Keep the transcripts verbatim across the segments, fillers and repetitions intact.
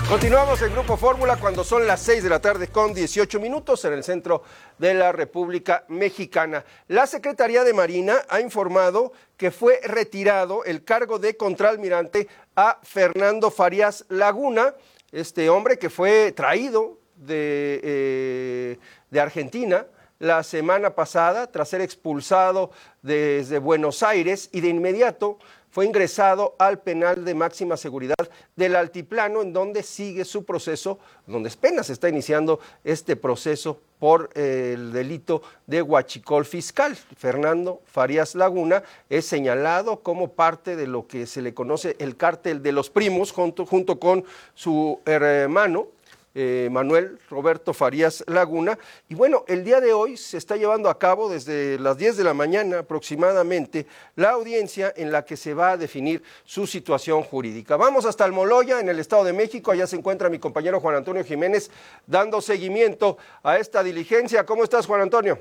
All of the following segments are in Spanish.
Continuamos en Grupo Fórmula cuando son las seis de la tarde con dieciocho minutos en el centro de la República Mexicana. La Secretaría de Marina ha informado que fue retirado el cargo de contraalmirante a Fernando Farías Laguna, este hombre que fue traído de, eh, de Argentina la semana pasada tras ser expulsado desde Buenos Aires y de inmediato fue ingresado al penal de máxima seguridad del Altiplano, en donde sigue su proceso, donde apenas se está iniciando este proceso por eh, el delito de huachicol fiscal. Fernando Farías Laguna es señalado como parte de lo que se le conoce el cártel de los primos, junto, junto con su hermano, Eh, Manuel Roberto Farías Laguna. Y bueno, el día de hoy se está llevando a cabo desde las diez de la mañana aproximadamente la audiencia en la que se va a definir su situación jurídica. Vamos hasta Almoloya, en el Estado de México. Allá se encuentra mi compañero Juan Antonio Jiménez dando seguimiento a esta diligencia. ¿Cómo estás, Juan Antonio?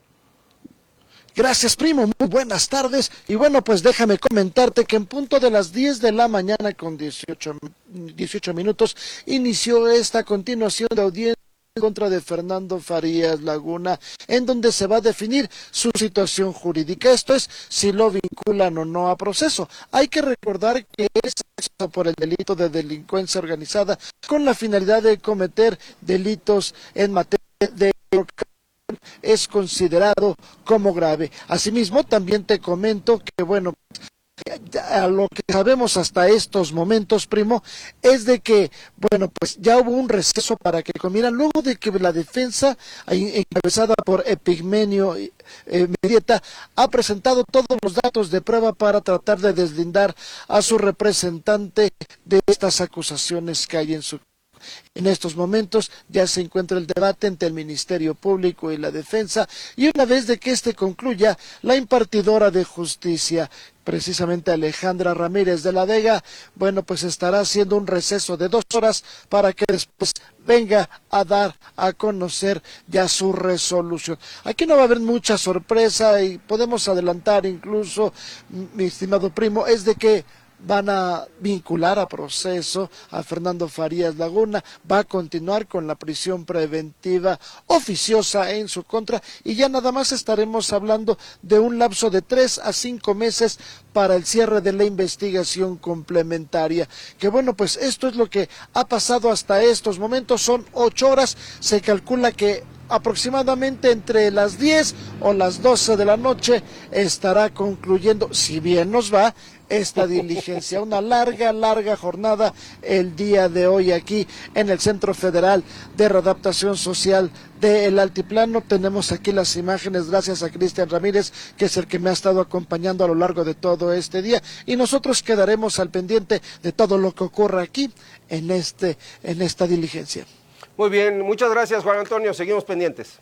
Gracias, primo, muy buenas tardes. Y bueno, pues déjame comentarte que en punto de las diez de la mañana con dieciocho minutos inició esta continuación de audiencia en contra de Fernando Farías Laguna, en donde se va a definir su situación jurídica. Esto es, si lo vinculan o no a proceso. Hay que recordar que es por el delito de delincuencia organizada con la finalidad de cometer delitos en materia de es considerado como grave. Asimismo, también te comento que, bueno, a lo que sabemos hasta estos momentos, primo, es de que, bueno, pues ya hubo un receso para que comieran, luego de que la defensa, encabezada por Epigmenio eh, Mendieta, ha presentado todos los datos de prueba para tratar de deslindar a su representante de estas acusaciones que hay en su. En estos momentos ya se encuentra el debate entre el Ministerio Público y la Defensa, y una vez de que este concluya, la impartidora de justicia, precisamente Alejandra Ramírez de la Vega, bueno, pues estará haciendo un receso de dos horas para que después venga a dar a conocer ya su resolución. Aquí no va a haber mucha sorpresa y podemos adelantar incluso, mi estimado primo, es de que van a vincular a proceso a Fernando Farías Laguna, va a continuar con la prisión preventiva oficiosa en su contra y ya nada más estaremos hablando de un lapso de tres a cinco meses para el cierre de la investigación complementaria. Que bueno, pues esto es lo que ha pasado hasta estos momentos, son ocho horas, se calcula que aproximadamente entre las diez o las doce de la noche estará concluyendo, si bien nos va, esta diligencia. Una larga, larga jornada el día de hoy aquí en el Centro Federal de Readaptación Social del Altiplano. Tenemos aquí las imágenes gracias a Cristian Ramírez, que es el que me ha estado acompañando a lo largo de todo este día, y nosotros quedaremos al pendiente de todo lo que ocurra aquí en, este, en esta diligencia. Muy bien, muchas gracias, Juan Antonio, seguimos pendientes.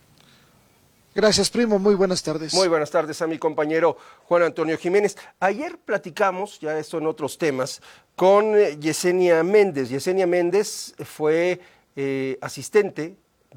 Gracias, primo, muy buenas tardes. Muy buenas tardes a mi compañero Juan Antonio Jiménez. Ayer platicamos, ya esto en otros temas, con Yesenia Méndez. Yesenia Méndez fue eh, asistente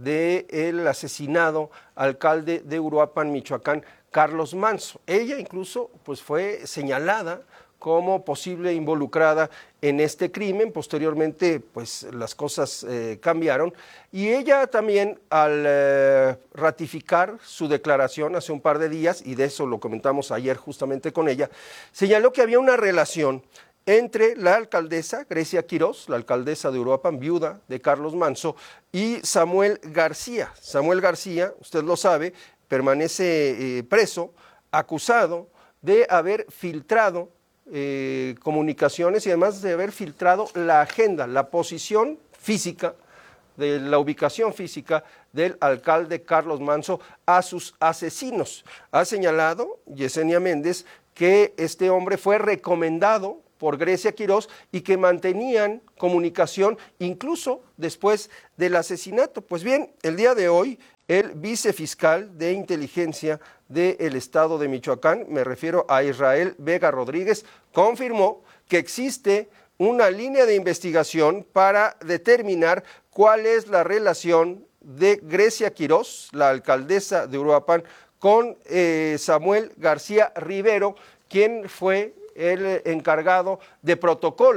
del asesinado alcalde de Uruapan, Michoacán, Carlos Manso. Ella incluso pues, fue señalada como posible involucrada en este crimen. Posteriormente, pues las cosas eh, cambiaron y ella también al eh, ratificar su declaración hace un par de días, y de eso lo comentamos ayer justamente con ella, señaló que había una relación entre la alcaldesa Grecia Quirós, la alcaldesa de Uruapan, viuda de Carlos Manso, y Samuel García. Samuel García, usted lo sabe, permanece eh, preso, acusado de haber filtrado Eh, comunicaciones y además de haber filtrado la agenda, la posición física, de la ubicación física del alcalde Carlos Manso a sus asesinos. Ha señalado Yesenia Méndez que este hombre fue recomendado por Grecia Quirós y que mantenían comunicación incluso después del asesinato. Pues bien, el día de hoy el vicefiscal de inteligencia del estado de Michoacán, me refiero a Israel Vega Rodríguez, confirmó que existe una línea de investigación para determinar cuál es la relación de Grecia Quirós, la alcaldesa de Uruapan, con eh, Samuel García Rivero, quien fue el encargado de protocolo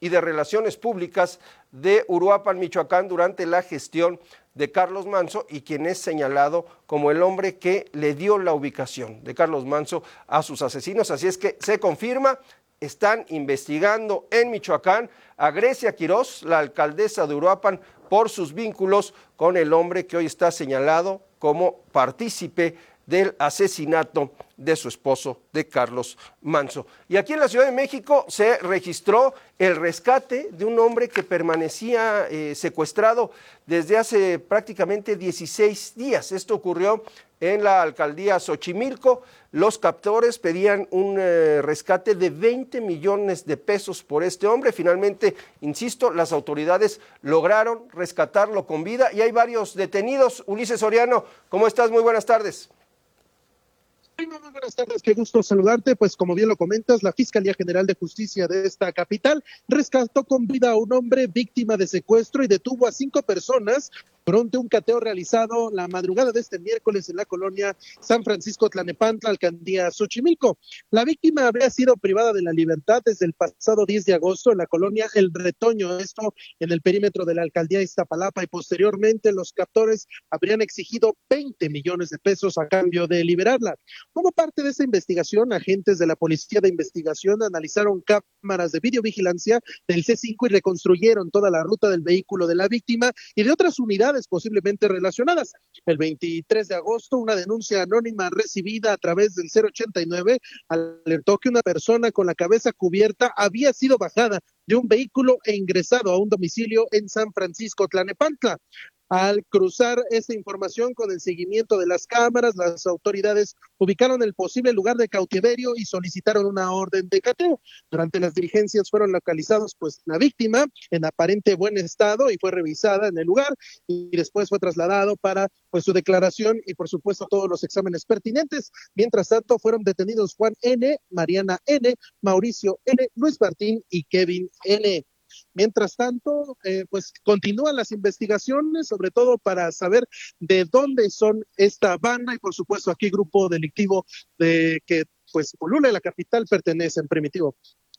y de Relaciones Públicas de Uruapan, Michoacán, durante la gestión de Carlos Manzo, y quien es señalado como el hombre que le dio la ubicación de Carlos Manzo a sus asesinos. Así es que se confirma, están investigando en Michoacán a Grecia Quiroz, la alcaldesa de Uruapan, por sus vínculos con el hombre que hoy está señalado como partícipe del asesinato de su esposo, de Carlos Manzo. Y aquí en la Ciudad de México se registró el rescate de un hombre que permanecía eh, secuestrado desde hace prácticamente dieciséis días. Esto ocurrió en la alcaldía Xochimilco. Los captores pedían un eh, rescate de veinte millones de pesos por este hombre. Finalmente, insisto, las autoridades lograron rescatarlo con vida y hay varios detenidos. Ulises Soriano, ¿cómo estás? Muy buenas tardes. Muy buenas tardes, qué gusto saludarte. Pues como bien lo comentas, la Fiscalía General de Justicia de esta capital rescató con vida a un hombre víctima de secuestro y detuvo a cinco personas durante un cateo realizado la madrugada de este miércoles en la colonia San Francisco Tlalnepantla, alcaldía Xochimilco. La víctima habría sido privada de la libertad desde el pasado diez de agosto en la colonia El Retoño, esto en el perímetro de la alcaldía Iztapalapa, y posteriormente los captores habrían exigido veinte millones de pesos a cambio de liberarla. Como parte de esta investigación, agentes de la Policía de Investigación analizaron cámaras de videovigilancia del C cinco y reconstruyeron toda la ruta del vehículo de la víctima y de otras unidades posiblemente relacionadas. El veintitrés de agosto, una denuncia anónima recibida a través del cero ochenta y nueve alertó que una persona con la cabeza cubierta había sido bajada de un vehículo e ingresado a un domicilio en San Francisco Tlalnepantla. Al cruzar esta información con el seguimiento de las cámaras, las autoridades ubicaron el posible lugar de cautiverio y solicitaron una orden de cateo. Durante las diligencias fueron localizados pues la víctima en aparente buen estado y fue revisada en el lugar y después fue trasladado para pues su declaración y por supuesto todos los exámenes pertinentes. Mientras tanto fueron detenidos Juan N., Mariana N., Mauricio N., Luis Martín y Kevin N. Mientras tanto, eh, pues continúan las investigaciones, sobre todo para saber de dónde son esta banda y por supuesto a qué grupo delictivo de que pues pulula la capital pertenecen, Primitivo.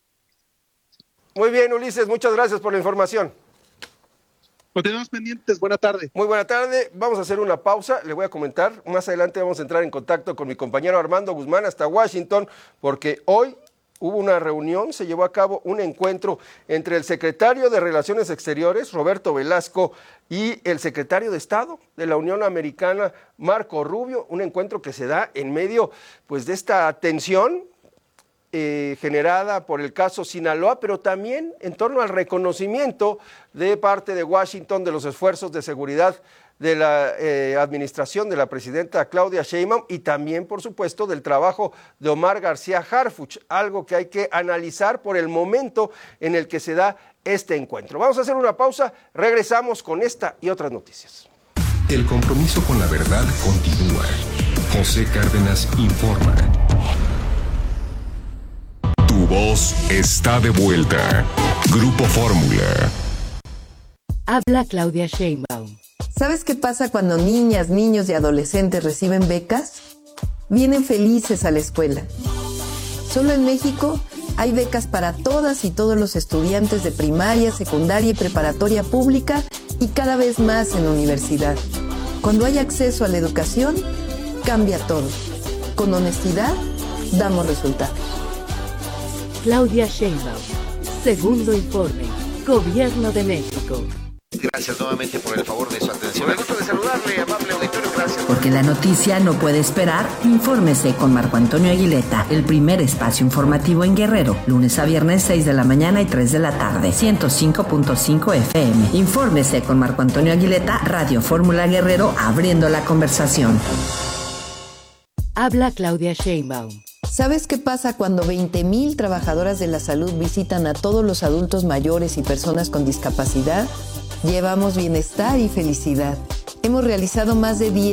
Muy bien, Ulises, muchas gracias por la información. Continuamos pendientes, buena tarde. Muy buena tarde, vamos a hacer una pausa, le voy a comentar, más adelante vamos a entrar en contacto con mi compañero Armando Guzmán hasta Washington, porque hoy hubo una reunión, se llevó a cabo un encuentro entre el secretario de Relaciones Exteriores, Roberto Velasco, y el secretario de Estado de la Unión Americana, Marco Rubio, un encuentro que se da en medio pues, de esta tensión eh, generada por el caso Sinaloa, pero también en torno al reconocimiento de parte de Washington de los esfuerzos de seguridad de la eh, administración de la presidenta Claudia Sheinbaum y también, por supuesto, del trabajo de Omar García Harfuch, algo que hay que analizar por el momento en el que se da este encuentro. Vamos a hacer una pausa, regresamos con esta y otras noticias. El compromiso con la verdad continúa. José Cárdenas informa. Tu voz está de vuelta. Grupo Fórmula. Habla Claudia Sheinbaum. ¿Sabes qué pasa cuando niñas, niños y adolescentes reciben becas? Vienen felices a la escuela. Solo en México hay becas para todas y todos los estudiantes de primaria, secundaria y preparatoria pública y cada vez más en la universidad. Cuando hay acceso a la educación, cambia todo. Con honestidad, damos resultados. Claudia Sheinbaum, segundo informe, Gobierno de México. Gracias nuevamente por el favor de su atención. Me gusta de saludarle, amable auditorio, gracias. Porque la noticia no puede esperar, infórmese con Marco Antonio Aguileta, el primer espacio informativo en Guerrero, lunes a viernes seis de la mañana y tres de la tarde, ciento cinco punto cinco F M. Infórmese con Marco Antonio Aguileta, Radio Fórmula Guerrero, abriendo la conversación. Habla Claudia Sheinbaum. ¿Sabes qué pasa cuando veinte mil trabajadoras de la salud visitan a todos los adultos mayores y personas con discapacidad? Llevamos bienestar y felicidad. Hemos realizado más de diez